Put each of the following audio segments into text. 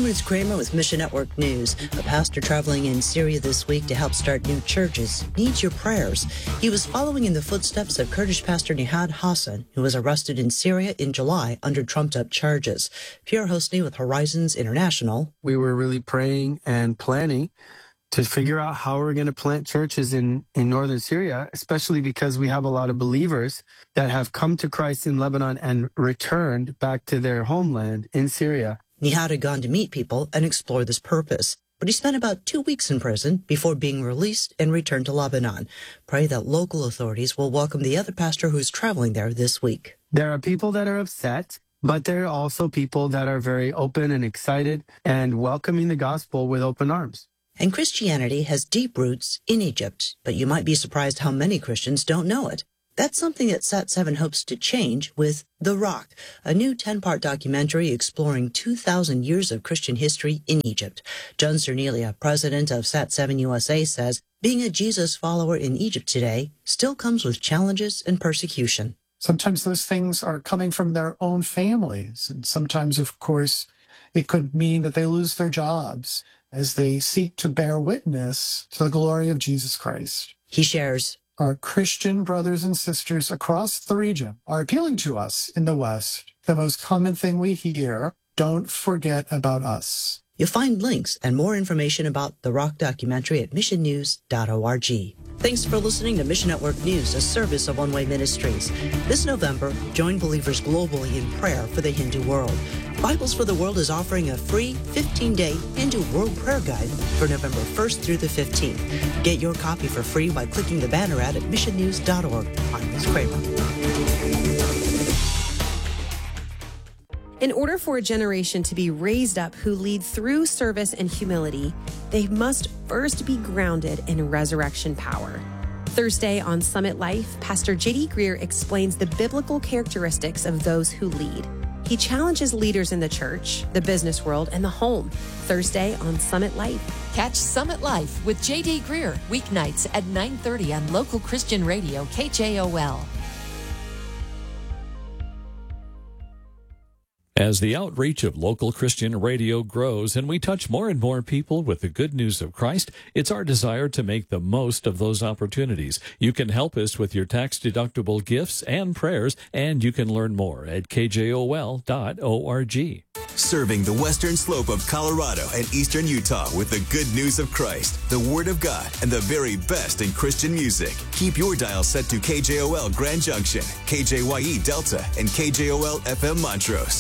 It's Kramer with Mission Network News. A pastor traveling in Syria this week to help start new churches needs your prayers. He was following in the footsteps of Kurdish pastor Nihad Hassan, who was arrested in Syria in July under trumped-up charges. Pierre Hosny with Horizons International. We were really praying and planning to figure out how we're going to plant churches in northern Syria, especially because we have a lot of believers that have come to Christ in Lebanon and returned back to their homeland in Syria. Nihad had gone to meet people and explore this purpose, but he spent about 2 weeks in prison before being released and returned to Lebanon. Pray that local authorities will welcome the other pastor who's traveling there this week. There are people that are upset, but there are also people that are very open and excited and welcoming the gospel with open arms. And Christianity has deep roots in Egypt, but you might be surprised how many Christians don't know it. That's something that Sat7 hopes to change with The Rock, a new 10-part documentary exploring 2,000 years of Christian history in Egypt. John Cernelia, president of Sat7 USA, says being a Jesus follower in Egypt today still comes with challenges and persecution. Sometimes those things are coming from their own families. And sometimes, of course, it could mean that they lose their jobs as they seek to bear witness to the glory of Jesus Christ. He shares, our Christian brothers and sisters across the region are appealing to us in the West. The most common thing we hear, don't forget about us. You'll find links and more information about the Rock documentary at missionnews.org. Thanks for listening to Mission Network News, a service of One Way Ministries. This November, join believers globally in prayer for the Hindu world. Bibles for the World is offering a free 15-day Hindu World Prayer Guide for November 1st through the 15th. Get your copy for free by clicking the banner ad at missionnews.org. I'm Liz Kramer. In order for a generation to be raised up who lead through service and humility, they must first be grounded in resurrection power. Thursday on Summit Life, Pastor J.D. Greer explains the biblical characteristics of those who lead. He challenges leaders in the church, the business world, and the home. Thursday on Summit Life. Catch Summit Life with J.D. Greer, weeknights at 9:30 on local Christian radio KJOL. As the outreach of local Christian radio grows and we touch more and more people with the good news of Christ, it's our desire to make the most of those opportunities. You can help us with your tax-deductible gifts and prayers, and you can learn more at kjol.org. Serving the western slope of Colorado and eastern Utah with the good news of Christ, the Word of God, and the very best in Christian music. Keep your dial set to KJOL Grand Junction, KJYE Delta, and KJOL FM Montrose.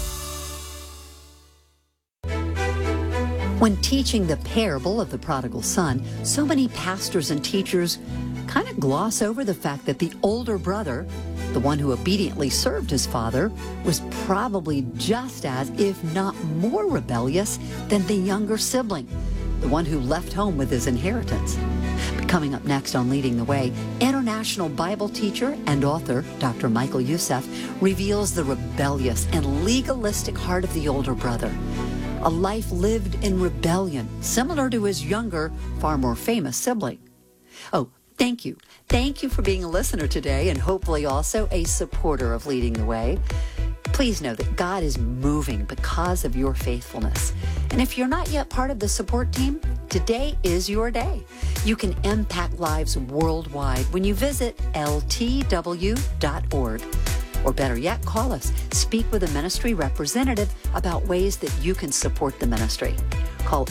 When teaching the parable of the prodigal son, so many pastors and teachers kind of gloss over the fact that the older brother, the one who obediently served his father, was probably just as, if not more rebellious than the younger sibling, the one who left home with his inheritance. Coming up next on Leading the Way, international Bible teacher and author Dr. Michael Youssef reveals the rebellious and legalistic heart of the older brother. A life lived in rebellion, similar to his younger, far more famous sibling. Oh, thank you. Thank you for being a listener today and hopefully also a supporter of Leading the Way. Please know that God is moving because of your faithfulness. And if you're not yet part of the support team, today is your day. You can impact lives worldwide when you visit ltw.org. Or better yet, call us. Speak with a ministry representative about ways that you can support the ministry. Call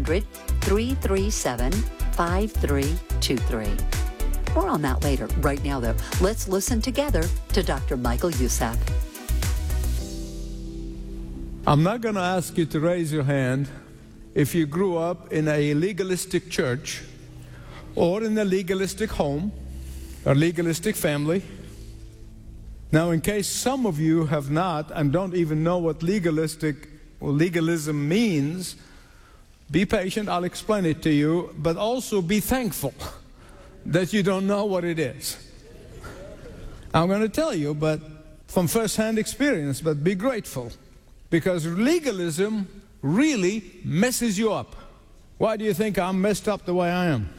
800-337-5323. More on that later. Right now, though, let's listen together to Dr. Michael Youssef. I'm not going to ask you to raise your hand if you grew up in a legalistic church or in a legalistic home or legalistic family. Now, in case some of you have not and don't even know what legalism means, be patient, I'll explain it to you, but also be thankful that you don't know what it is. I'm going to tell you, but from first-hand experience, but be grateful, because legalism really messes you up. Why do you think I'm messed up the way I am?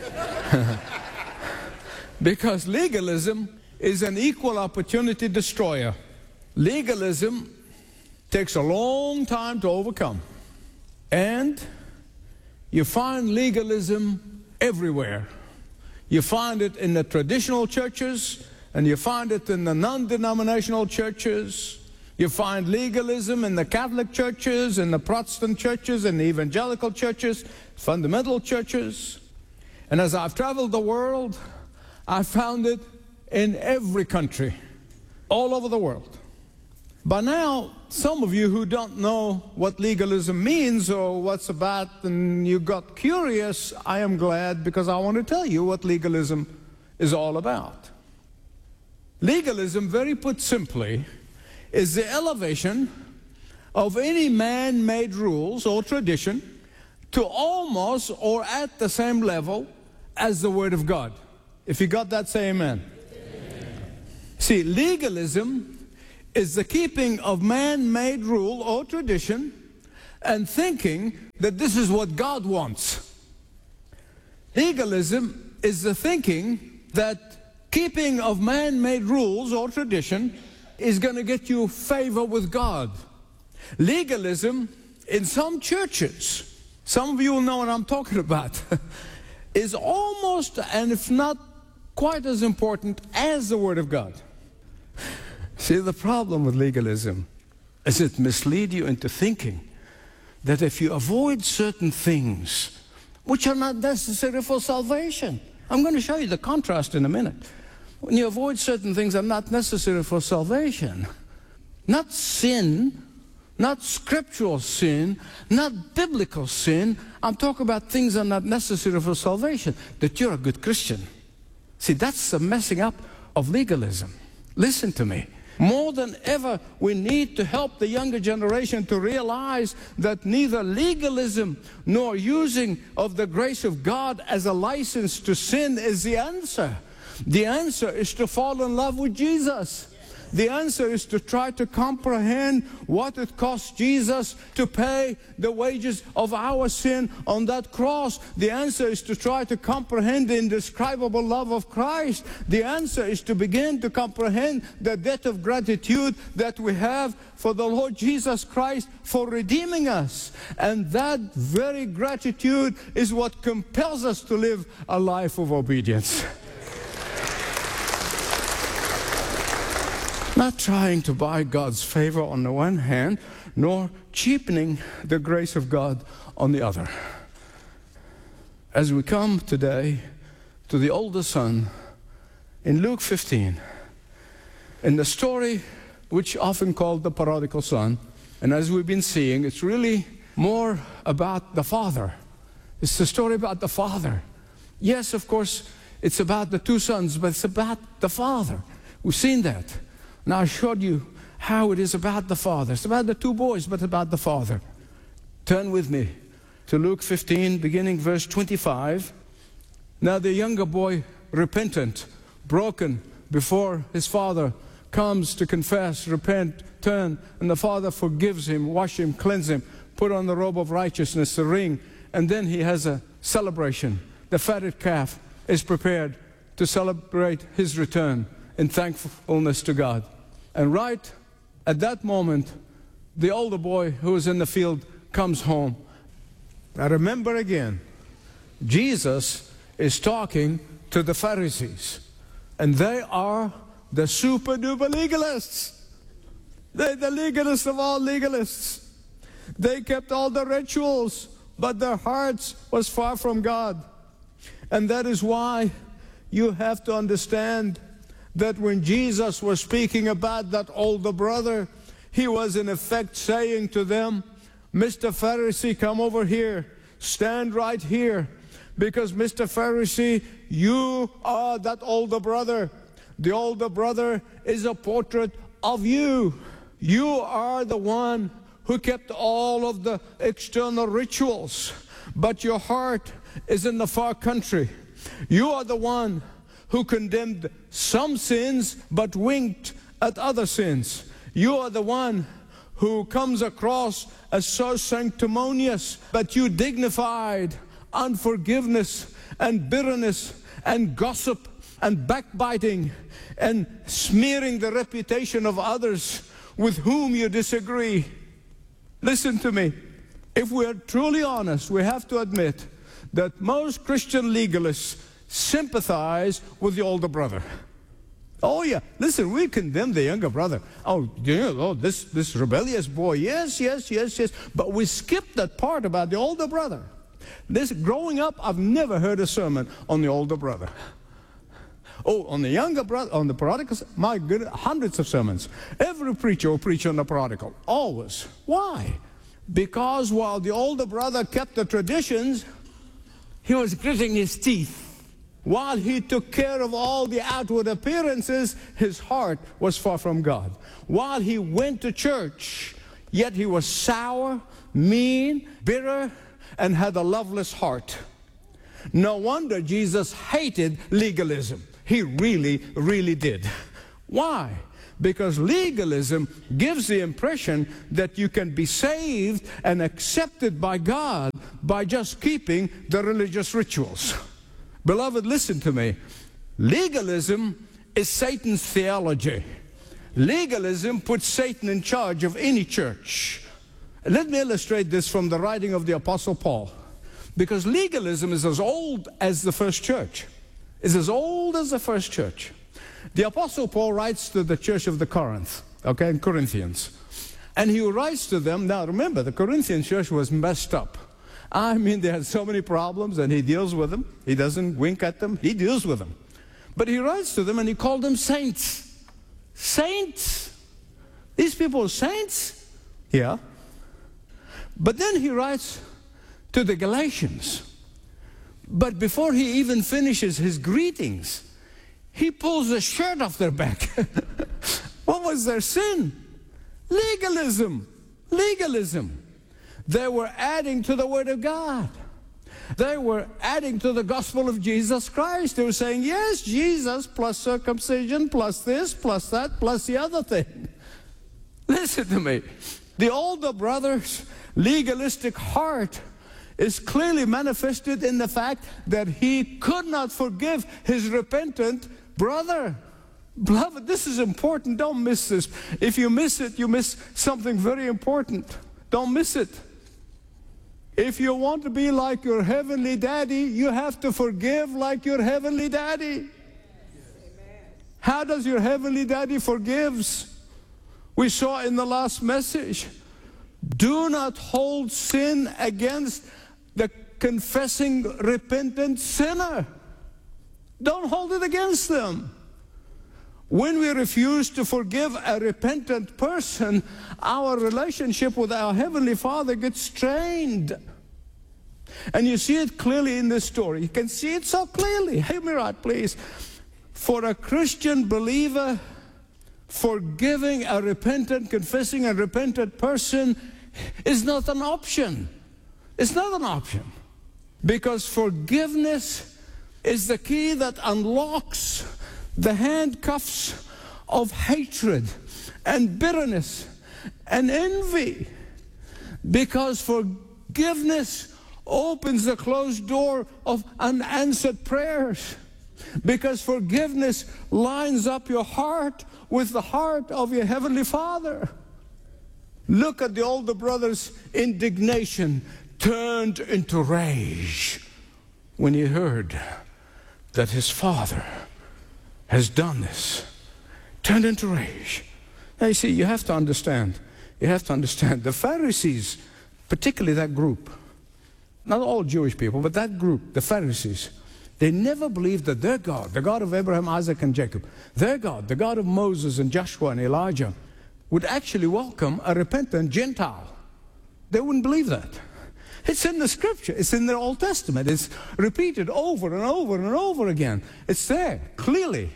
Because legalism is an equal opportunity destroyer. Legalism takes a long time to overcome. And you find legalism everywhere. You find it in the traditional churches, and you find it in the non-denominational churches. You find legalism in the Catholic churches, in the Protestant churches, in the evangelical churches, fundamental churches. And as I've traveled the world, I've found it in every country, all over the world. By now, some of you who don't know what legalism means or what's about, and you got curious, I am glad, because I want to tell you what legalism is all about. Legalism, very put simply, is the elevation of any man-made rules or tradition to almost or at the same level as the Word of God. If you got that, say amen. Amen. See, legalism is the keeping of man-made rule or tradition and thinking that this is what God wants. Legalism is the thinking that keeping of man-made rules or tradition is going to get you favor with God. Legalism in some churches, some of you will know what I'm talking about, is almost, and if not quite as important as the Word of God. See, the problem with legalism is it misleads you into thinking that if you avoid certain things which are not necessary for salvation, I'm going to show you the contrast in a minute. When you avoid certain things that are not necessary for salvation, not sin, not scriptural sin, not biblical sin, I'm talking about things that are not necessary for salvation, that you're a good Christian. See, that's the messing up of legalism. Listen to me. More than ever, we need to help the younger generation to realize that neither legalism nor using of the grace of God as a license to sin is the answer. The answer is to fall in love with Jesus. The answer is to try to comprehend what it cost Jesus to pay the wages of our sin on that cross. The answer is to try to comprehend the indescribable love of Christ. The answer is to begin to comprehend the debt of gratitude that we have for the Lord Jesus Christ for redeeming us. And that very gratitude is what compels us to live a life of obedience. Not trying to buy God's favor on the one hand, nor cheapening the grace of God on the other. As we come today to the older son in Luke 15, in the story which often called the prodigal son, and as we've been seeing, it's really more about the father. It's the story about the father. Yes, of course, it's about the two sons, but it's about the father. We've seen that. Now I showed you how it is about the father. It's about the two boys, but about the father. Turn with me to Luke 15, beginning verse 25. Now the younger boy, repentant, broken before his father, comes to confess, repent, turn, and the father forgives him, wash him, cleanse him, put on the robe of righteousness, the ring, and then he has a celebration. The fatted calf is prepared to celebrate his return in thankfulness to God. And right at that moment, the older boy who was in the field comes home. Now remember again, Jesus is talking to the Pharisees. And they are the super duper legalists. They're the legalists of all legalists. They kept all the rituals, but their hearts was far from God. And that is why you have to understand that when Jesus was speaking about that older brother, he was in effect saying to them, Mr. Pharisee, come over here. Stand right here. Because Mr. Pharisee, you are that older brother. The older brother is a portrait of you. You are the one who kept all of the external rituals, but your heart is in the far country. You are the one who condemned some sins but winked at other sins. You are the one who comes across as so sanctimonious, but you dignified unforgiveness and bitterness and gossip and backbiting and smearing the reputation of others with whom you disagree. Listen to me. If we're truly honest, we have to admit that most Christian legalists sympathize with the older brother. Oh yeah, listen, we condemn the younger brother. Oh, this rebellious boy, yes. But we skip that part about the older brother. Growing up, I've never heard a sermon on the older brother. Oh, on the younger brother, on the prodigal, my goodness, hundreds of sermons. Every preacher will preach on the prodigal, always. Why? Because while the older brother kept the traditions, he was gritting his teeth. While he took care of all the outward appearances, his heart was far from God. While he went to church, yet he was sour, mean, bitter, and had a loveless heart. No wonder Jesus hated legalism. He really, really did. Why? Because legalism gives the impression that you can be saved and accepted by God by just keeping the religious rituals. Beloved, listen to me. Legalism is Satan's theology. Legalism puts Satan in charge of any church. Let me illustrate this from the writing of the Apostle Paul. Because legalism is as old as the first church. It's as old as the first church. The Apostle Paul writes to the church of the Corinth, in Corinthians. And he writes to them, now remember, the Corinthian church was messed up. I mean, they had so many problems, and he deals with them. He doesn't wink at them. He deals with them. But he writes to them, and he called them saints. Saints? These people are saints? Yeah. But then he writes to the Galatians. But before he even finishes his greetings, he pulls the shirt off their back. What was their sin? Legalism. Legalism. They were adding to the Word of God. They were adding to the gospel of Jesus Christ. They were saying, yes, Jesus plus circumcision, plus this, plus that, plus the other thing. Listen to me. The older brother's legalistic heart is clearly manifested in the fact that he could not forgive his repentant brother. Beloved, this is important. Don't miss this. If you miss it, you miss something very important. Don't miss it. If you want to be like your heavenly daddy, you have to forgive like your heavenly daddy. How does your heavenly daddy forgives? We saw in the last message, do not hold sin against the confessing, repentant sinner. Don't hold it against them. When we refuse to forgive a repentant person, our relationship with our Heavenly Father gets strained. And you see it clearly in this story. You can see it so clearly. Hear me right, please. For a Christian believer, forgiving a repentant, confessing a repentant person is not an option. It's not an option. Because forgiveness is the key that unlocks the handcuffs of hatred and bitterness and envy. Because forgiveness opens the closed door of unanswered prayers. Because forgiveness lines up your heart with the heart of your Heavenly Father. Look at the older brother's indignation turned into rage when he heard that his father has done this. Turned into rage. Now you see, you have to understand. You have to understand. The Pharisees, particularly that group, not all Jewish people, but that group, the Pharisees, they never believed that their God, the God of Abraham, Isaac, and Jacob, their God, the God of Moses and Joshua and Elijah, would actually welcome a repentant Gentile. They wouldn't believe that. It's in the Scripture. It's in the Old Testament. It's repeated over and over and over again. It's there, clearly.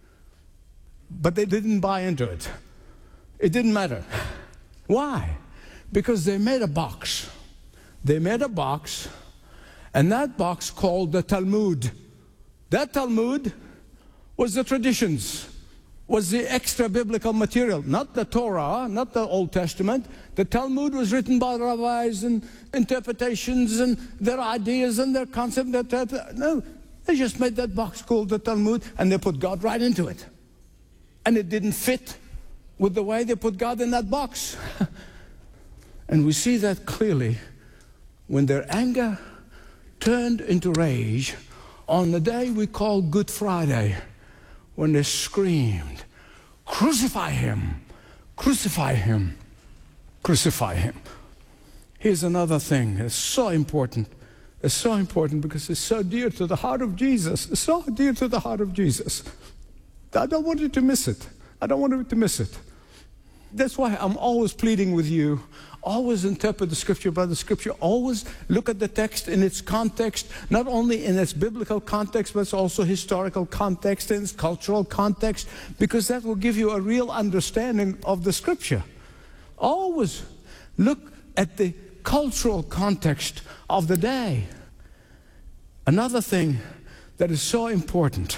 But they didn't buy into it. It didn't matter. Why? Because they made a box. They made a box, and that box called the Talmud. That Talmud was the traditions, was the extra biblical material, not the Torah, not the Old Testament. The Talmud was written by rabbis and interpretations and their ideas and their concept. No, they just made that box called the Talmud, and they put God right into it. And it didn't fit with the way they put God in that box. And we see that clearly when their anger turned into rage on the day we call Good Friday, when they screamed, "Crucify him! Crucify him! Crucify him!" Here's another thing that's so important. It's so important because it's so dear to the heart of Jesus. It's so dear to the heart of Jesus. I don't want you to miss it. I don't want you to miss it. That's why I'm always pleading with you. Always interpret the Scripture by the Scripture. Always look at the text in its context, not only in its biblical context, but it's also historical context and its cultural context, because that will give you a real understanding of the Scripture. Always look at the cultural context of the day. Another thing that is so important,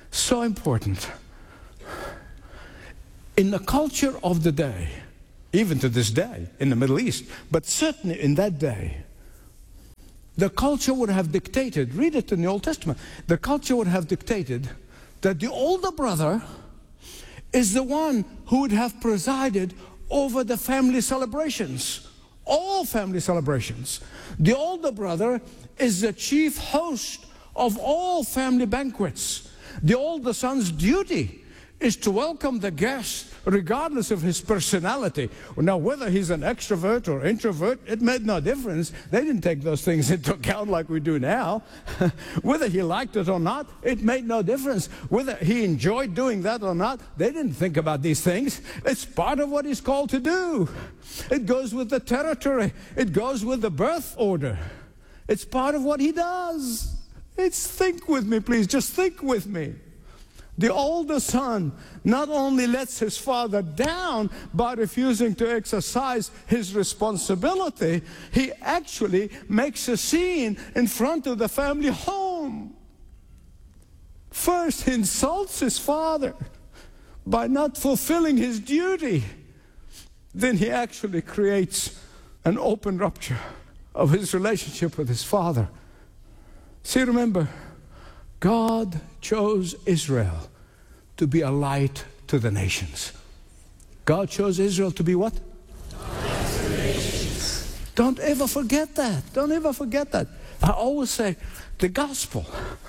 in the culture of the day, even to this day in the Middle East, but certainly in that day, the culture would have dictated, read it in the Old Testament, the culture would have dictated that the older brother is the one who would have presided over the family celebrations, all family celebrations. The older brother is the chief host of all family banquets. The older son's duty is to welcome the guest regardless of his personality. Now, whether he's an extrovert or introvert, it made no difference. They didn't take those things into account like we do now. Whether he liked it or not, it made no difference. Whether he enjoyed doing that or not, they didn't think about these things. It's part of what he's called to do. It goes with the territory. It goes with the birth order. It's part of what he does. Think with me, please. Just think with me. The older son not only lets his father down by refusing to exercise his responsibility, he actually makes a scene in front of the family home. First, he insults his father by not fulfilling his duty. Then he actually creates an open rupture of his relationship with his father. See, remember, God chose Israel to be a light to the nations. God chose Israel to be what? Light to the nations. Don't ever forget that. Don't ever forget that. I always say the gospel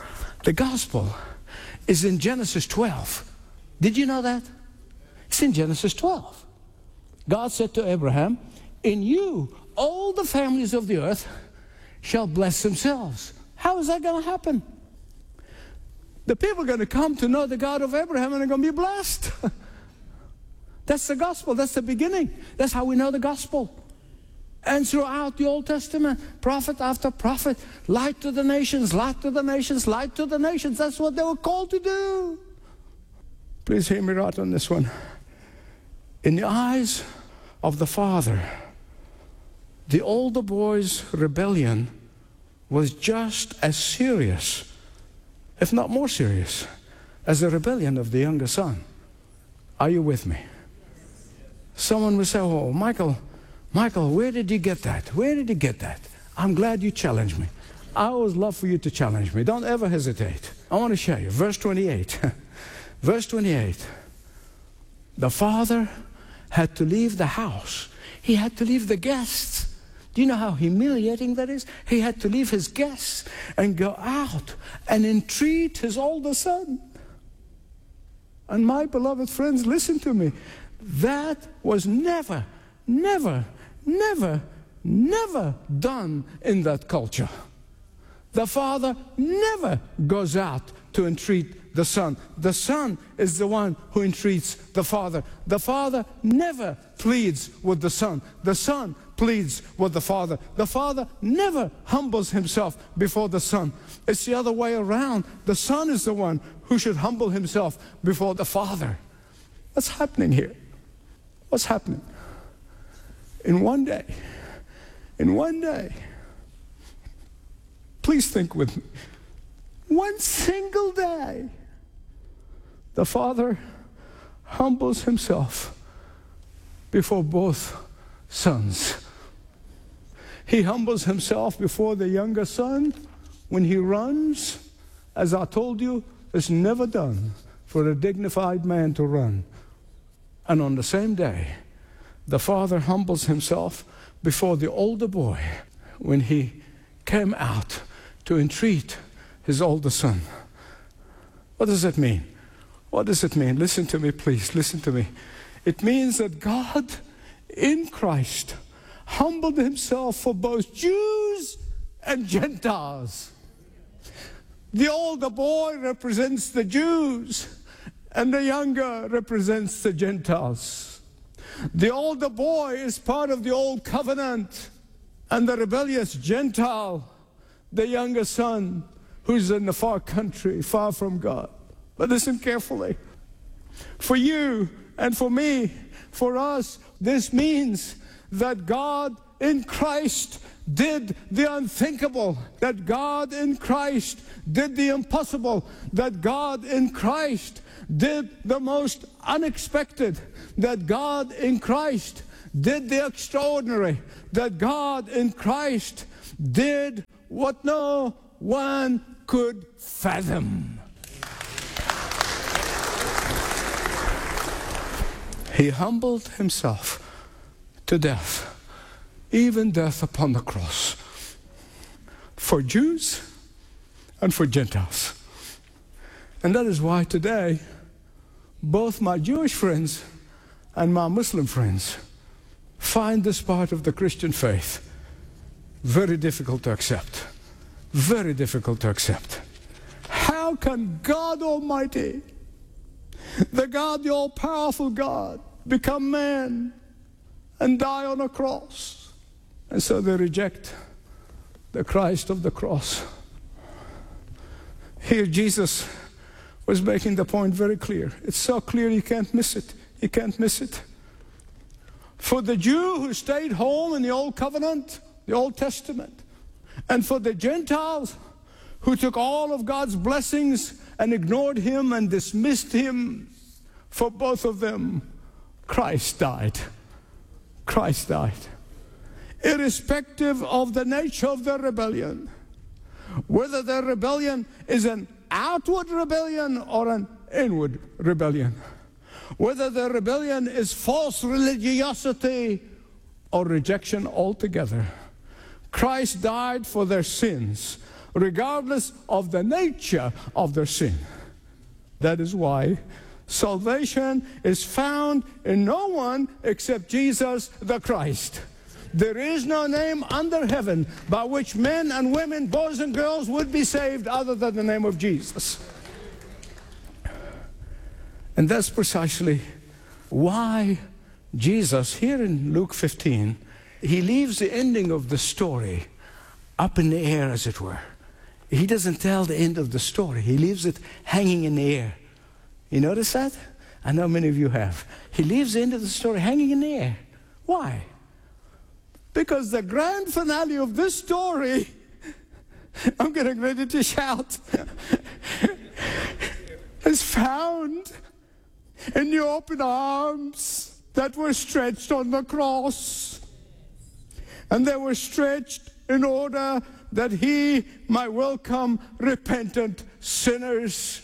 is in Genesis 12. Did you know that? It's in Genesis 12. God said to Abraham, "In you, all the families of the earth shall bless themselves." How is that going to happen? The people are going to come to know the God of Abraham and they're going to be blessed. That's the gospel. That's the beginning. That's how we know the gospel. And throughout the Old Testament, prophet after prophet, light to the nations, light to the nations, light to the nations. That's what they were called to do. Please hear me right on this one. In the eyes of the father, the older boy's rebellion was just as serious, if not more serious, as the rebellion of the younger son. Are you with me? Someone will say, "Oh, Michael, where did you get that? Where did you get that?" I'm glad you challenged me. I always love for you to challenge me. Don't ever hesitate. I want to show you. Verse 28. Verse 28. The father had to leave the house. He had to leave the guests. Do you know how humiliating that is? He had to leave his guests and go out and entreat his older son. And my beloved friends, listen to me. That was never done in that culture. The father never goes out to entreat the son. The son is the one who entreats the father. The father never pleads with the son. The son pleads with the father. The father never humbles himself before the son. It's the other way around. The son is the one who should humble himself before the father. What's happening here? What's happening? In one day, please think with me, one single day, the father humbles himself before both sons. He humbles himself before the younger son when he runs. As I told you, it's never done for a dignified man to run. And on the same day, the father humbles himself before the older boy when he came out to entreat his older son. What does that mean? What does it mean? Listen to me, please. Listen to me. It means that God in Christ humbled himself for both Jews and Gentiles. The older boy represents the Jews, and the younger represents the Gentiles. The older boy is part of the old covenant, and the rebellious Gentile, the younger son, who's in the far country, far from God. But listen carefully. For you and for me, for us, this means that God in Christ did the unthinkable, that God in Christ did the impossible, that God in Christ did the most unexpected, that God in Christ did the extraordinary, that God in Christ did what no one could fathom. He humbled himself to death, even death upon the cross, for Jews and for Gentiles. And that is why today, both my Jewish friends and my Muslim friends find this part of the Christian faith very difficult to accept. Very difficult to accept. How can God Almighty, the God, the all-powerful God, become man and die on a cross? And so they reject the Christ of the cross. Here Jesus was making the point very clear. It's so clear you can't miss it. You can't miss it. For the Jew who stayed home in the Old Covenant, the Old Testament, and for the Gentiles who took all of God's blessings and ignored him and dismissed him, for both of them, Christ died. Christ died. Irrespective of the nature of their rebellion, whether their rebellion is an outward rebellion or an inward rebellion, whether their rebellion is false religiosity or rejection altogether, Christ died for their sins, regardless of the nature of their sin. That is why salvation is found in no one except Jesus the Christ. There is no name under heaven by which men and women, boys and girls would be saved other than the name of Jesus. And that's precisely why Jesus, here in Luke 15, he leaves the ending of the story up in the air, as it were. He doesn't tell the end of the story. He leaves it hanging in the air. You notice that? I know many of you have. He leaves the end of the story hanging in the air. Why? Because the grand finale of this story, I'm getting ready to shout, is found in the open arms that were stretched on the cross. And they were stretched in order that he might welcome repentant sinners.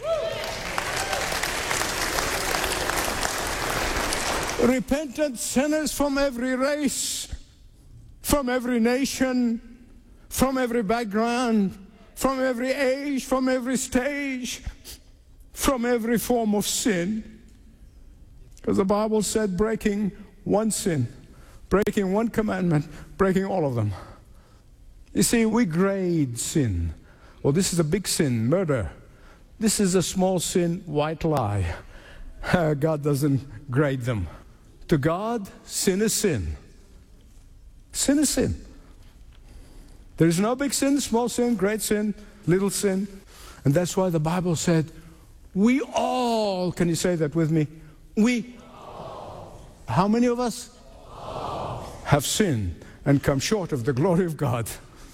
Repentant sinners from every race, from every nation, from every background, from every age, from every stage, from every form of sin. Because the Bible said breaking one sin, breaking one commandment, breaking all of them. You see, we grade sin. Well, this is a big sin, murder. This is a small sin, white lie. God doesn't grade them. To God, sin is sin. Sin is sin. There is no big sin, small sin, great sin, little sin. And that's why the Bible said, we all, can you say that with me? We all. How many of us? All. Have sinned and come short of the glory of God.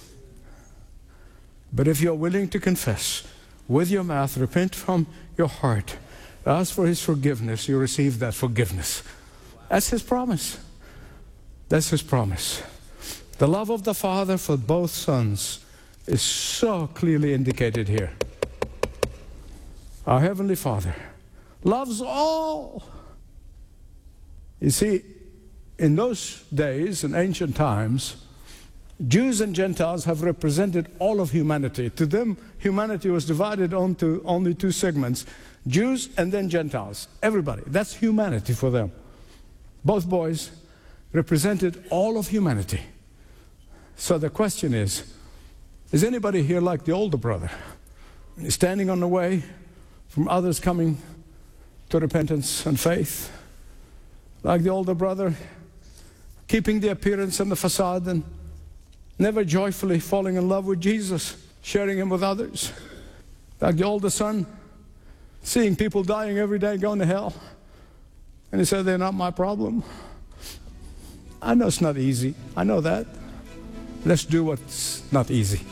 But if you're willing to confess with your mouth, repent from your heart, ask for his forgiveness, you receive that forgiveness. That's his promise. That's his promise. The love of the Father for both sons is so clearly indicated here. Our Heavenly Father loves all. You see, in those days, in ancient times, Jews and Gentiles have represented all of humanity. To them, humanity was divided onto only two segments, Jews and then Gentiles. Everybody. That's humanity for them. Both boys represented all of humanity. So the question is anybody here like the older brother? Standing on the way from others coming to repentance and faith? Like the older brother, keeping the appearance and the facade and never joyfully falling in love with Jesus, sharing him with others? Like the older son, seeing people dying every day, going to hell, and he said, they're not my problem. I know it's not easy. I know that. Let's do what's not easy.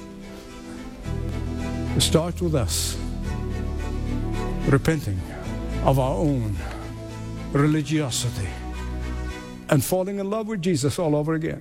It starts with us repenting of our own religiosity and falling in love with Jesus all over again.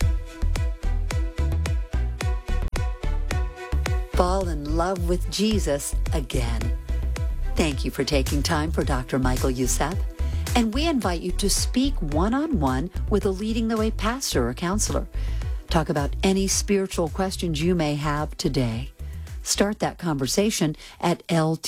Fall in love with Jesus again. Thank you for taking time for Dr. Michael Youssef. And we invite you to speak one-on-one with a Leading the Way pastor or counselor. Talk about any spiritual questions you may have today. Start that conversation at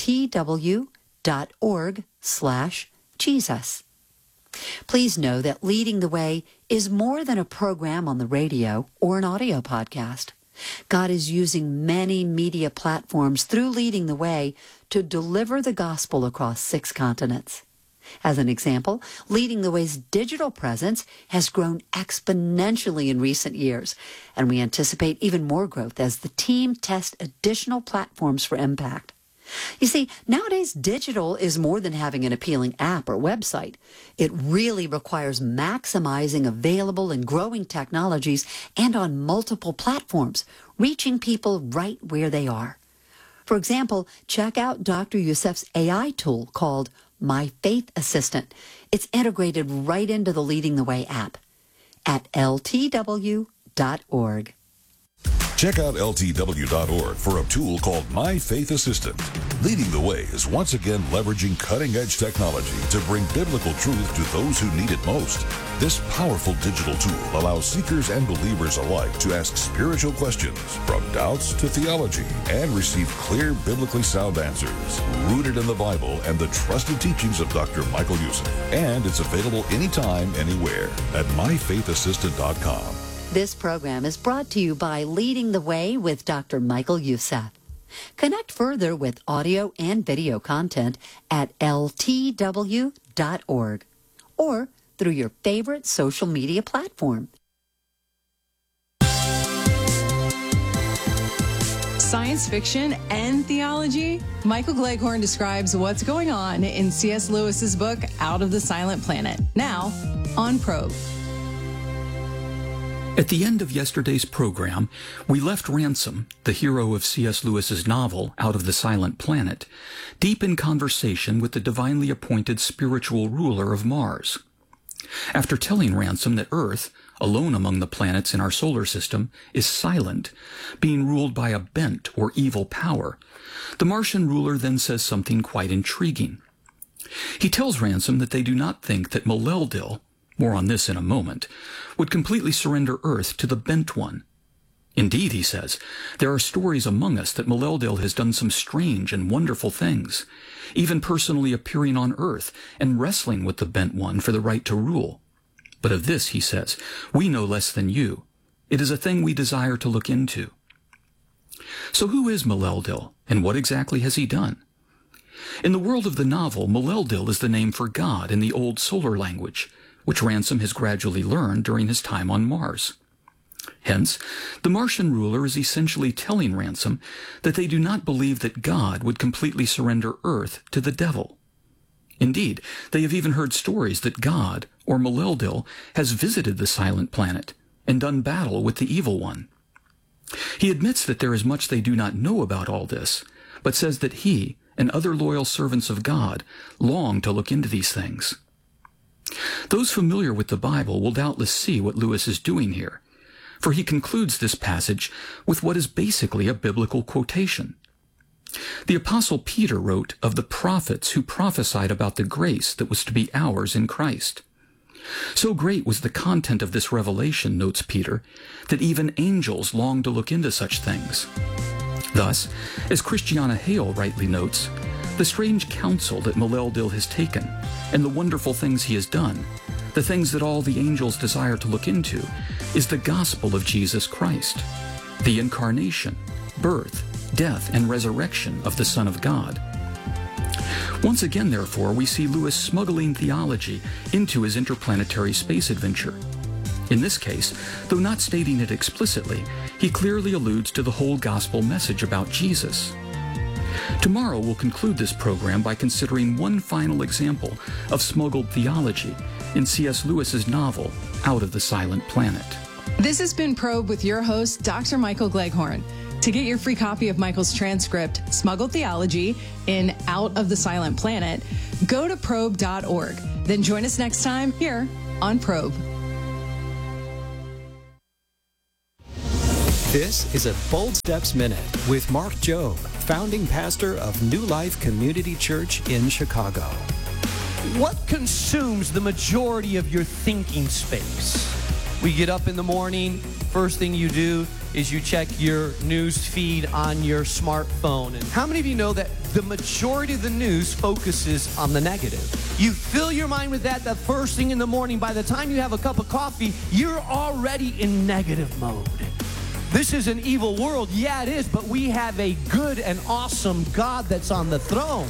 ltw.org/Jesus. Please know that Leading the Way is more than a program on the radio or an audio podcast. God is using many media platforms through Leading the Way to deliver the gospel across 6 continents. As an example, Leading the Way's digital presence has grown exponentially in recent years, and we anticipate even more growth as the team tests additional platforms for impact. You see, nowadays digital is more than having an appealing app or website. It really requires maximizing available and growing technologies and on multiple platforms, reaching people right where they are. For example, check out Dr. Youssef's AI tool called My Faith Assistant. It's integrated right into the Leading the Way app at ltw.org. Check out ltw.org for a tool called My Faith Assistant. Leading the Way is once again leveraging cutting-edge technology to bring biblical truth to those who need it most. This powerful digital tool allows seekers and believers alike to ask spiritual questions, from doubts to theology, and receive clear, biblically sound answers, rooted in the Bible and the trusted teachings of Dr. Michael Youssef. And it's available anytime, anywhere at myfaithassistant.com. This program is brought to you by Leading the Way with Dr. Michael Youssef. Connect further with audio and video content at ltw.org or through your favorite social media platform. Science fiction and theology? Michael Gleghorn describes what's going on in C.S. Lewis's book, Out of the Silent Planet, now on Probe. At the end of yesterday's program, we left Ransom, the hero of C.S. Lewis's novel, Out of the Silent Planet, deep in conversation with the divinely appointed spiritual ruler of Mars. After telling Ransom that Earth, alone among the planets in our solar system, is silent, being ruled by a bent or evil power, the Martian ruler then says something quite intriguing. He tells Ransom that they do not think that Maleldil, more on this in a moment, would completely surrender Earth to the Bent One. Indeed, he says, there are stories among us that Maleldil has done some strange and wonderful things, even personally appearing on Earth and wrestling with the Bent One for the right to rule. But of this, he says, we know less than you. It is a thing we desire to look into. So who is Maleldil, and what exactly has he done? In the world of the novel, Maleldil is the name for God in the old solar language, which Ransom has gradually learned during his time on Mars. Hence, the Martian ruler is essentially telling Ransom that they do not believe that God would completely surrender Earth to the devil. Indeed, they have even heard stories that God, or Maleldil, has visited the silent planet and done battle with the evil one. He admits that there is much they do not know about all this, but says that he and other loyal servants of God long to look into these things. Those familiar with the Bible will doubtless see what Lewis is doing here, for he concludes this passage with what is basically a biblical quotation. The Apostle Peter wrote of the prophets who prophesied about the grace that was to be ours in Christ. So great was the content of this revelation, notes Peter, that even angels longed to look into such things. Thus, as Christiana Hale rightly notes, the strange counsel that Maleldill has taken and the wonderful things he has done, the things that all the angels desire to look into, is the gospel of Jesus Christ, the incarnation, birth, death, and resurrection of the Son of God. Once again, therefore, we see Lewis smuggling theology into his interplanetary space adventure. In this case, though not stating it explicitly, he clearly alludes to the whole gospel message about Jesus. Tomorrow we'll conclude this program by considering one final example of smuggled theology in C.S. Lewis's novel, Out of the Silent Planet. This has been Probe with your host, Dr. Michael Gleghorn. To get your free copy of Michael's transcript, Smuggled Theology in Out of the Silent Planet, go to probe.org. Then join us next time here on Probe. This is a Bold Steps Minute with Mark Jobe, founding pastor of New Life Community Church in Chicago. What consumes the majority of your thinking space? We get up in the morning, first thing you do is you check your news feed on your smartphone. And how many of you know that the majority of the news focuses on the negative? You fill your mind with that the first thing in the morning. By the time you have a cup of coffee, you're already in negative mode. This is an evil world. Yeah, it is, but we have a good and awesome God that's on the throne.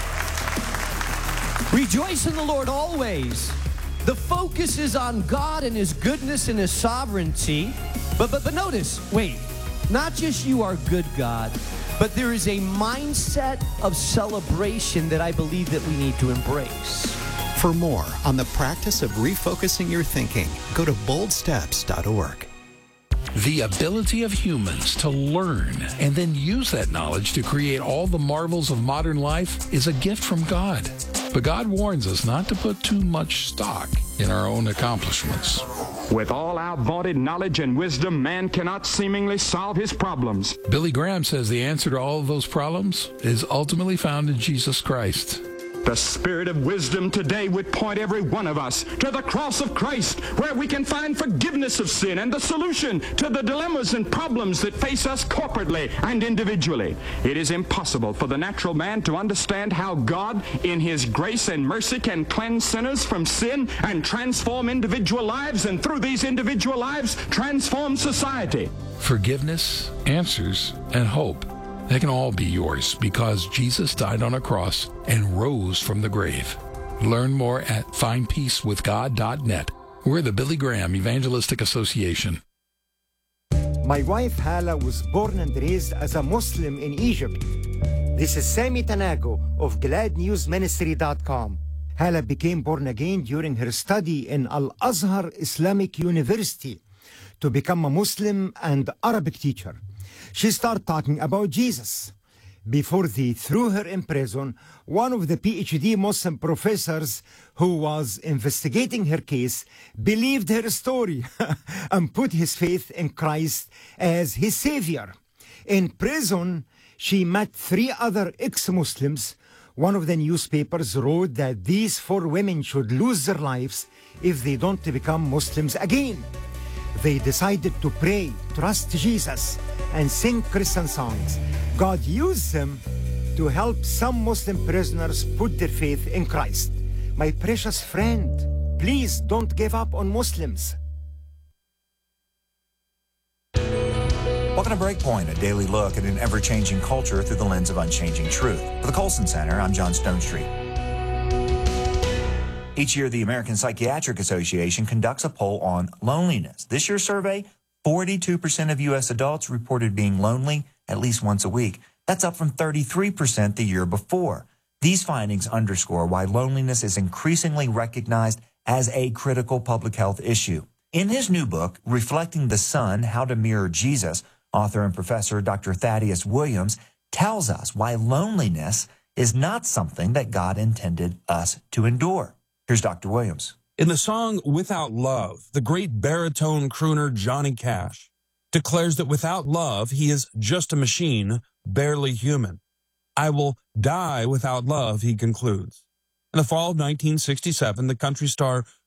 Rejoice in the Lord always. The focus is on God and His goodness and His sovereignty. But notice, wait, not just you are good, God, but there is a mindset of celebration that I believe that we need to embrace. For more on the practice of refocusing your thinking, go to boldsteps.org. The ability of humans to learn and then use that knowledge to create all the marvels of modern life is a gift from God. But God warns us not to put too much stock in our own accomplishments. With all our vaunted knowledge and wisdom, man cannot seemingly solve his problems. Billy Graham says the answer to all of those problems is ultimately found in Jesus Christ. The spirit of wisdom today would point every one of us to the cross of Christ, where we can find forgiveness of sin and the solution to the dilemmas and problems that face us corporately and individually. It is impossible for the natural man to understand how God, in His grace and mercy, can cleanse sinners from sin and transform individual lives, and through these individual lives, transform society. Forgiveness, answers, and hope. They can all be yours because Jesus died on a cross and rose from the grave. Learn more at findpeacewithgod.net. We're the Billy Graham Evangelistic Association. My wife Hala was born and raised as a Muslim in Egypt. This is Sami Tanago of GladNewsMinistry.com. Hala became born again during her study in Al-Azhar Islamic University to become a Muslim and Arabic teacher. She started talking about Jesus. Before they threw her in prison, one of the PhD Muslim professors who was investigating her case believed her story and put his faith in Christ as his savior. In prison, she met 3 other ex-Muslims. One of the newspapers wrote that these 4 women should lose their lives if they don't become Muslims again. They decided to pray, trust Jesus, and sing Christian songs. God used them to help some Muslim prisoners put their faith in Christ. My precious friend, please don't give up on Muslims. Welcome to Breakpoint, a daily look at an ever-changing culture through the lens of unchanging truth. For the Colson Center, I'm John Stonestreet. Each year, the American Psychiatric Association conducts a poll on loneliness. This year's survey, 42% of U.S. adults reported being lonely at least once a week. That's up from 33% the year before. These findings underscore why loneliness is increasingly recognized as a critical public health issue. In his new book, Reflecting the Son, How to Mirror Jesus, author and professor Dr. Thaddeus Williams tells us why loneliness is not something that God intended us to endure. Here's Dr. Williams. In the song Without Love, the great baritone crooner Johnny Cash declares that without love, he is just a machine, barely human. I will die without love, he concludes. In the fall of 1967, the country star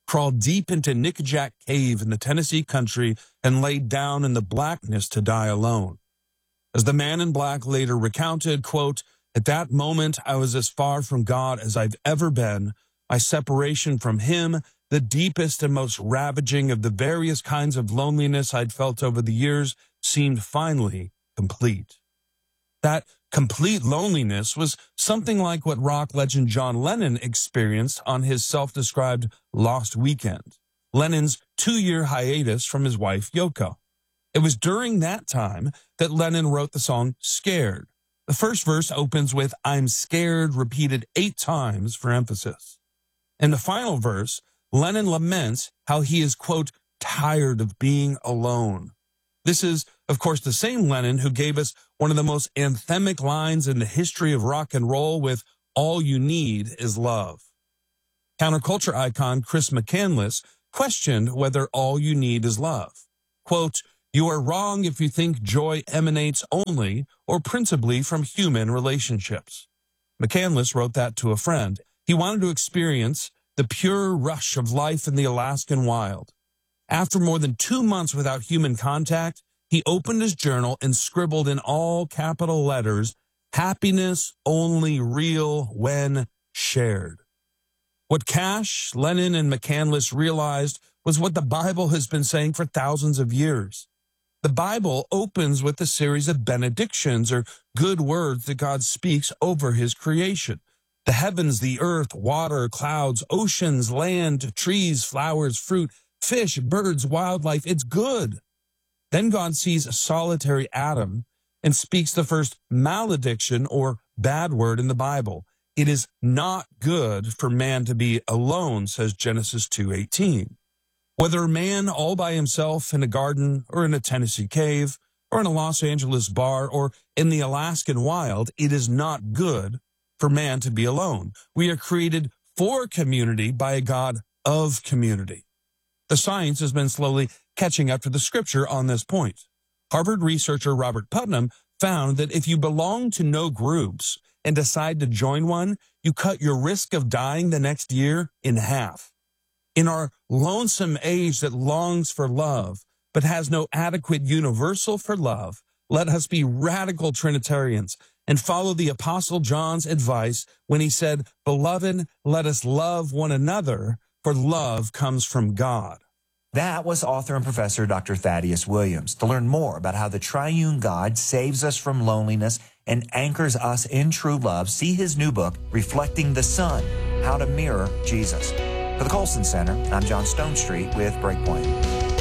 crawled deep into Nickajack Cave in the Tennessee country and laid down in the blackness to die alone. As the man in black later recounted, quote, "At that moment, I was as far from God as I've ever been. My separation from him, the deepest and most ravaging of the various kinds of loneliness I'd felt over the years, seemed finally complete." That complete loneliness was something like what rock legend John Lennon experienced on his self-described lost weekend, Lennon's 2-year hiatus from his wife Yoko. It was during that time that Lennon wrote the song Scared. The first verse opens with "I'm scared" repeated 8 times for emphasis. In the final verse, Lennon laments how he is, quote, "tired of being alone." This is, of course, the same Lennon who gave us one of the most anthemic lines in the history of rock and roll with "All you need is love." Counterculture icon Chris McCandless questioned whether all you need is love. Quote, "You are wrong if you think joy emanates only or principally from human relationships." McCandless wrote that to a friend. He wanted to experience the pure rush of life in the Alaskan wild. After more than 2 months without human contact, he opened his journal and scribbled in all capital letters, "Happiness only real when shared." What Cash, Lennon, and McCandless realized was what the Bible has been saying for thousands of years. The Bible opens with a series of benedictions, or good words that God speaks over his creation. The heavens, the earth, water, clouds, oceans, land, trees, flowers, fruit, fish, birds, wildlife, it's good. Then God sees a solitary Adam and speaks the first malediction or bad word in the Bible. It is not good for man to be alone, says Genesis 2:18. Whether a man all by himself in a garden or in a Tennessee cave or in a Los Angeles bar or in the Alaskan wild, it is not good for man to be alone. We are created for community by a God of community. The science has been slowly catching up to the scripture on this point. Harvard researcher Robert Putnam found that if you belong to no groups and decide to join one, you cut your risk of dying the next year in half. In our lonesome age that longs for love, but has no adequate universal for love, let us be radical Trinitarians and follow the Apostle John's advice when he said, "Beloved, let us love one another, for love comes from God." That was author and professor Dr. Thaddeus Williams. To learn more about how the triune God saves us from loneliness and anchors us in true love, see his new book, Reflecting the Sun, How to Mirror Jesus. For the Colson Center, I'm John Stonestreet with Breakpoint.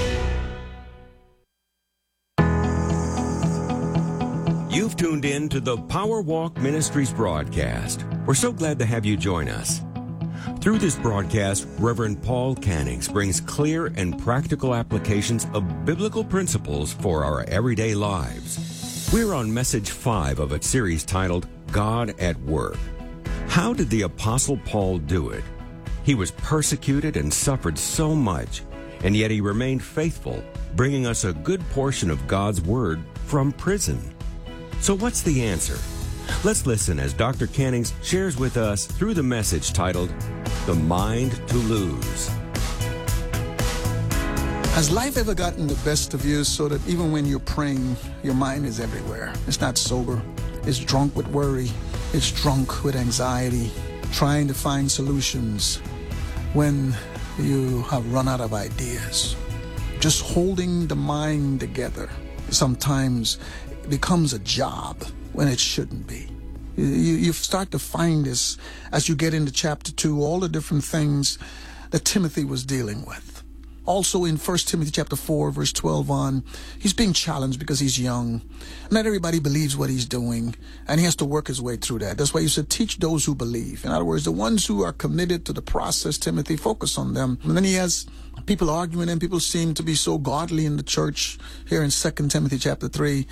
You've tuned in to the Power Walk Ministries broadcast. We're so glad to have you join us. Through this broadcast, Reverend Paul Cannings brings clear and practical applications of biblical principles for our everyday lives. We're on message 5 of a series titled God at Work. How did the Apostle Paul do it? He was persecuted and suffered so much, and yet he remained faithful, bringing us a good portion of God's Word from prison. So what's the answer? Let's listen as Dr. Cannings shares with us through the message titled, The Mind to Lose. Has life ever gotten the best of you so that even when you're praying, your mind is everywhere? It's not sober. It's drunk with worry. It's drunk with anxiety, trying to find solutions when you have run out of ideas. Just holding the mind together sometimes becomes a job when it shouldn't be. You start to find this as you get into chapter 2, all the different things that Timothy was dealing with. Also in 1 Timothy chapter 4, verse 12 on, he's being challenged because he's young. Not everybody believes what he's doing, and he has to work his way through that. That's why you said, teach those who believe. In other words, the ones who are committed to the process, Timothy, focus on them. And then he has people arguing, and people seem to be so godly in the church here in 2 Timothy chapter 3.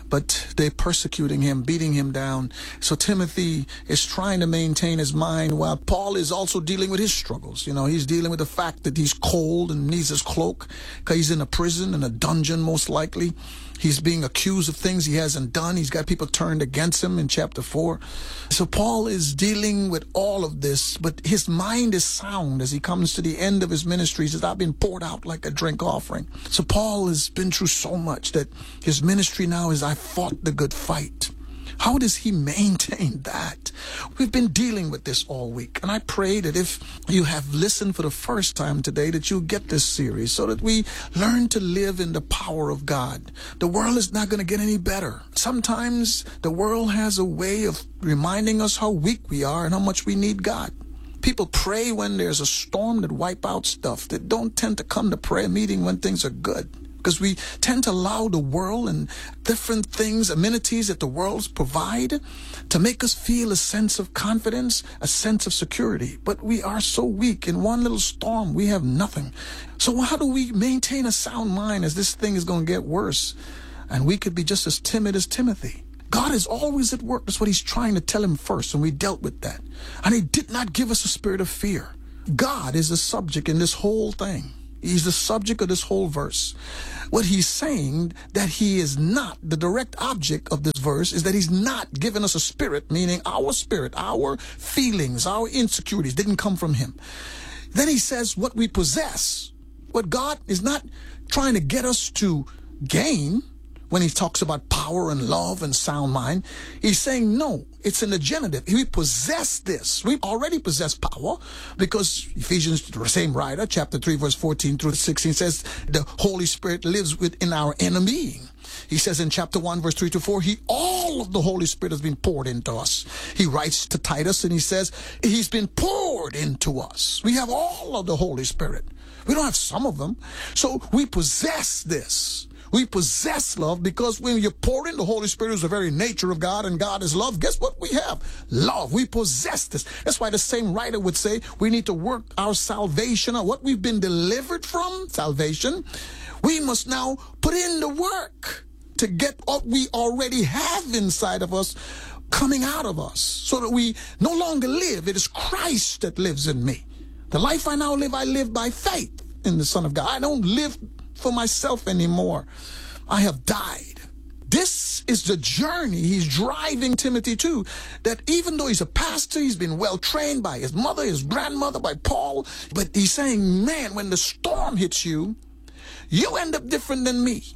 but they're persecuting him, beating him down. So Timothy is trying to maintain his mind while Paul is also dealing with his struggles. You know, he's dealing with the fact that he's cold and needs his cloak because he's in a prison, in a dungeon most likely. He's being accused of things he hasn't done. He's got people turned against him in chapter 4. So Paul is dealing with all of this, but his mind is sound as he comes to the end of his ministry. He says, I've been poured out like a drink offering. So Paul has been through so much that his ministry now is, I fought the good fight. How does he maintain that? We've been dealing with this all week, and I pray that if you have listened for the first time today, that you'll get this series so that we learn to live in the power of God. The world is not going to get any better. Sometimes the world has a way of reminding us how weak we are and how much we need God. People pray when there's a storm that wipe out stuff. They don't tend to come to prayer meeting when things are good, because we tend to allow the world and different things, amenities that the world provide, to make us feel a sense of confidence, a sense of security. But we are so weak. In one little storm, we have nothing. So how do we maintain a sound mind as this thing is going to get worse? And we could be just as timid as Timothy. God is always at work. That's what he's trying to tell him first, and we dealt with that. And he did not give us a spirit of fear. God is the subject in this whole thing. He's the subject of this whole verse. What he's saying that he is not, the direct object of this verse is that he's not giving us a spirit, meaning our spirit, our feelings, our insecurities didn't come from him. Then he says what we possess. What God is not trying to get us to gain when he talks about power and love and sound mind. He's saying, no, it's in the genitive. We possess this. We already possess power because Ephesians, the same writer, chapter 3, verse 14 through 16 says the Holy Spirit lives within our inner being. He says in chapter 1, verse 3 to 4, all of the Holy Spirit has been poured into us. He writes to Titus and he says, he's been poured into us. We have all of the Holy Spirit. We don't have some of them. So we possess this. We possess love because when you pour in the Holy Spirit is the very nature of God, and God is love, guess what we have? Love. We possess this. That's why the same writer would say we need to work our salvation, or what we've been delivered from, salvation. We must now put in the work to get what we already have inside of us coming out of us, so that we no longer live. It is Christ that lives in me. The life I now live, I live by faith in the Son of God. I don't live for myself anymore. I have died. This is the journey he's driving Timothy to, that even though he's a pastor, he's been well trained by his mother, his grandmother, by Paul, but he's saying, man, when the storm hits you, you end up different than me.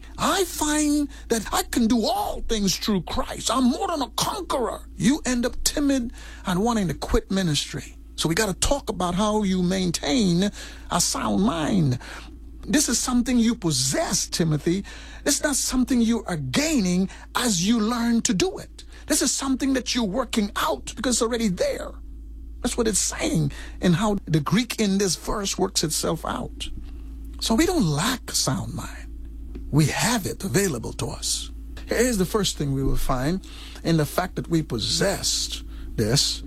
I find that I can do all things through Christ. I'm more than a conqueror. You end up timid and wanting to quit ministry. So we got to talk about how you maintain a sound mind. This is something you possess, Timothy. It's not something you are gaining as you learn to do it. This is something that you're working out because it's already there. That's what it's saying, and how the Greek in this verse works itself out. So we don't lack sound mind. We have it available to us. Here's the first thing we will find in the fact that we possessed this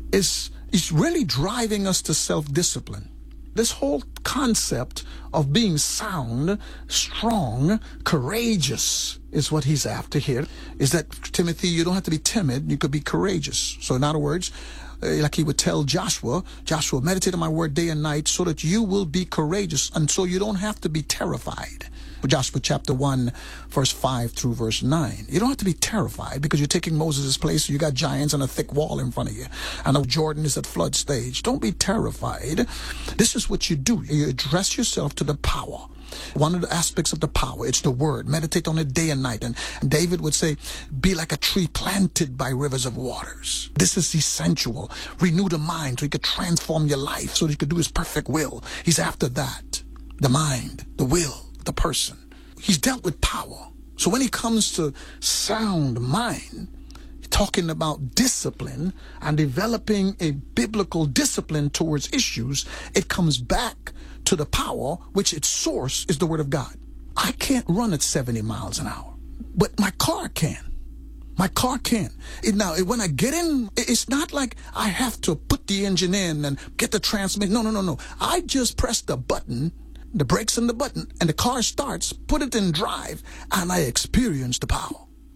is it's really driving us to self-discipline. This whole concept of being sound, strong, courageous is what he's after here. Is that, Timothy, you don't have to be timid. You could be courageous. So in other words, like he would tell Joshua, meditate on my word day and night so that you will be courageous, and so you don't have to be terrified. Joshua chapter 1, verse 5 through verse 9. You don't have to be terrified because you're taking Moses' place. So you got giants and a thick wall in front of you. I know Jordan is at flood stage. Don't be terrified. This is what you do. You address yourself to the power. One of the aspects of the power, it's the word. Meditate on it day and night. And David would say, be like a tree planted by rivers of waters. This is essential. Renew the mind so you could transform your life, so that you could do his perfect will. He's after that. The mind, the will, the person. He's dealt with power. So when he comes to sound mind, talking about discipline and developing a biblical discipline towards issues, it comes back to the power, which its source is the word of God. I can't run at 70 miles an hour, but my car can. My car can. Now, when I get in, it's not like I have to put the engine in and get the transmission. No. I just press the button, the brakes and the button, and the car starts, put it in drive, and I experience the power.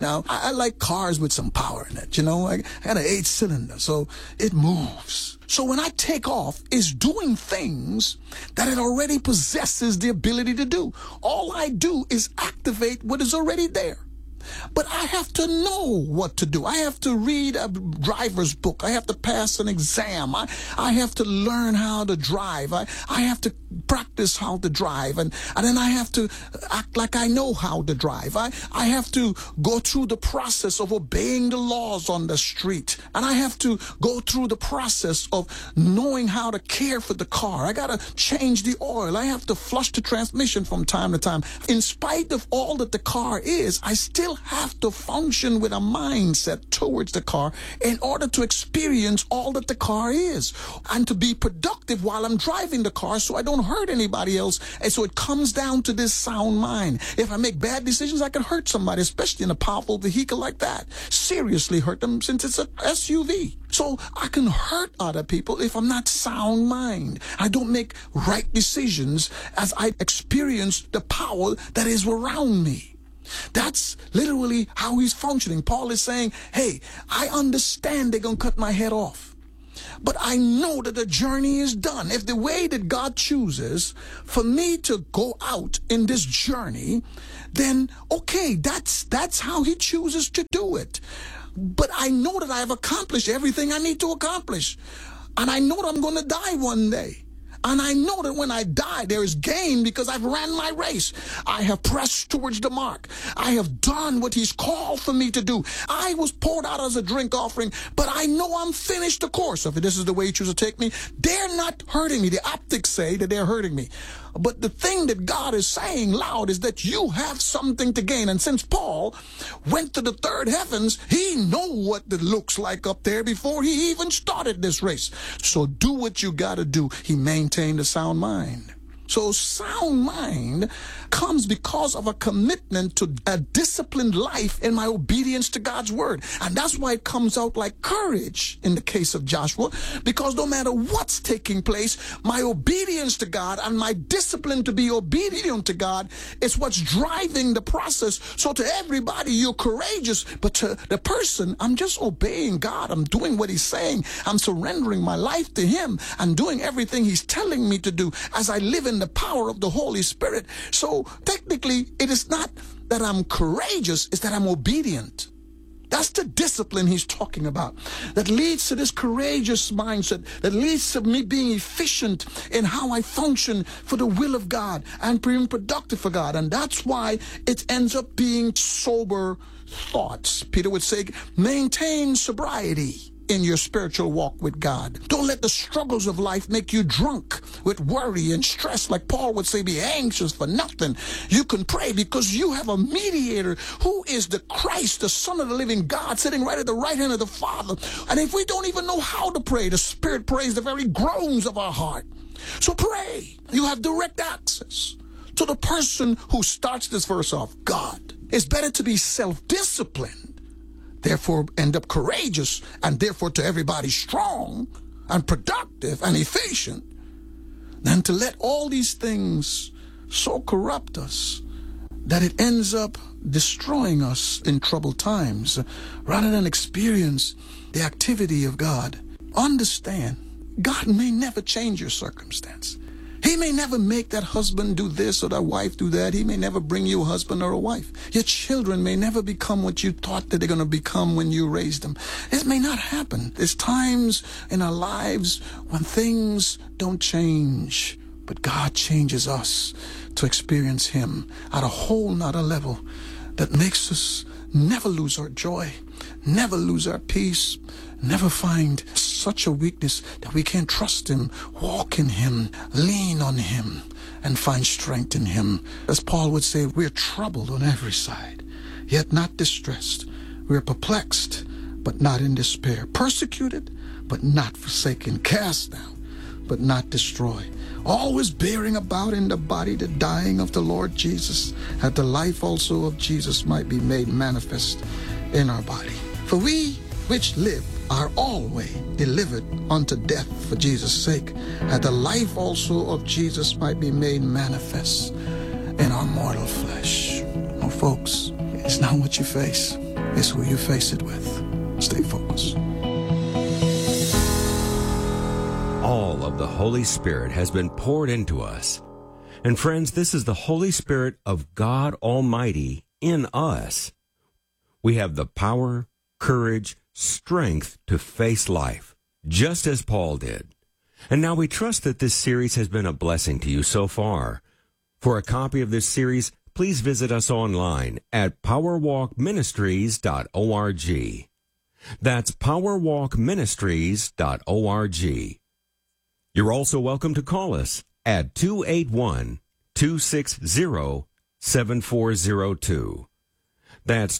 Now, I like cars with some power in it, you know. I got an 8-cylinder, so it moves. So when I take off, it's doing things that it already possesses the ability to do. All I do is activate what is already there. But I have to know what to do. I have to read a driver's book. I have to pass an exam. I have to learn how to drive. I have to practice how to drive. And then I have to act like I know how to drive. I have to go through the process of obeying the laws on the street. And I have to go through the process of knowing how to care for the car. I got to change the oil. I have to flush the transmission from time to time. In spite of all that the car is, I still have to function with a mindset towards the car in order to experience all that the car is and to be productive while I'm driving the car so I don't hurt anybody else. And so it comes down to this sound mind. If I make bad decisions, I can hurt somebody, especially in a powerful vehicle like that. Seriously hurt them since it's an SUV. So I can hurt other people if I'm not sound mind. I don't make right decisions as I experience the power that is around me. That's literally how he's functioning. Paul is saying, hey, I understand they're going to cut my head off, but I know that the journey is done. If the way that God chooses for me to go out in this journey, then okay, that's how he chooses to do it. But I know that I've accomplished everything I need to accomplish. And I know that I'm going to die one day. And I know that when I die, there is gain because I've ran my race. I have pressed towards the mark. I have done what he's called for me to do. I was poured out as a drink offering, but I know I'm finished the course. If this is the way he chooses to take me, they're not hurting me. The optics say that they're hurting me. But the thing that God is saying loud is that you have something to gain. And since Paul went to the third heavens, he knows what it looks like up there before he even started this race. So do what you got to do. He maintained a sound mind. So sound mind comes because of a commitment to a disciplined life in my obedience to God's word. And that's why it comes out like courage in the case of Joshua, because no matter what's taking place, my obedience to God and my discipline to be obedient to God is what's driving the process. So to everybody, you're courageous, but to the person, I'm just obeying God. I'm doing what he's saying. I'm surrendering my life to him and doing everything he's telling me to do as I live in the power of the Holy Spirit. So technically, it is not that I'm courageous, it's that I'm obedient. That's the discipline he's talking about that leads to this courageous mindset, that leads to me being efficient in how I function for the will of God and being productive for God. And that's why it ends up being sober thoughts. Peter would say, maintain sobriety in your spiritual walk with God. Don't let the struggles of life make you drunk with worry and stress. Like Paul would say, be anxious for nothing. You can pray because you have a mediator who is the Christ, the Son of the living God, sitting right at the right hand of the Father. And if we don't even know how to pray, the Spirit prays the very groans of our heart. So pray. You have direct access to the person who starts this verse off, God. It's better to be self-disciplined, therefore end up courageous, and therefore to everybody strong and productive and efficient, than to let all these things so corrupt us that it ends up destroying us in troubled times, rather than experience the activity of God. Understand, God may never change your circumstance. He may never make that husband do this or that wife do that. He may never bring you a husband or a wife. Your children may never become what you thought that they're going to become when you raised them. It may not happen. There's times in our lives when things don't change, but God changes us to experience him at a whole nother level that makes us never lose our joy, never lose our peace, never find such a weakness that we can't trust him, walk in him, lean on him, and find strength in him. As Paul would say, we're troubled on every side, yet not distressed. We're perplexed, but not in despair. Persecuted, but not forsaken. Cast down, but not destroyed. Always bearing about in the body the dying of the Lord Jesus, that the life also of Jesus might be made manifest in our body. For we which live are always delivered unto death for Jesus' sake, that the life also of Jesus might be made manifest in our mortal flesh. Oh, folks, it's not what you face, is who you face it with. Stay focused. All of the Holy Spirit has been poured into us. And friends, this is the Holy Spirit of God Almighty in us. We have the power, courage, strength to face life, just as Paul did. And now we trust that this series has been a blessing to you so far. For a copy of this series, please visit us online at powerwalkministries.org. That's powerwalkministries.org. You're also welcome to call us at 281-260-7402. That's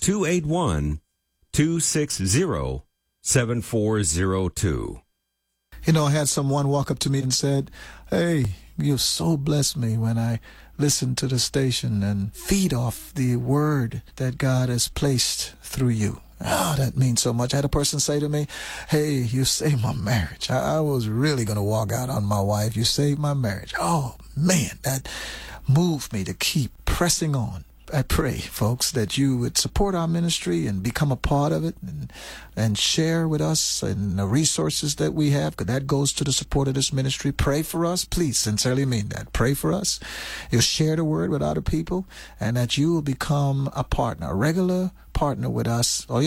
281-260-7402. You know, I had someone walk up to me and said, "Hey, you so blessed me when I listen to the station and feed off the word that God has placed through you." Oh, that means so much. I had a person say to me, "Hey, you saved my marriage. I was really going to walk out on my wife. You saved my marriage." Oh, man, that moved me to keep pressing on. I pray, folks, that you would support our ministry and become a part of it and share with us and the resources that we have, because that goes to the support of this ministry. Pray for us. Please, sincerely mean that. Pray for us. You'll share the word with other people, and that you will become a partner, a regular partner with us. All you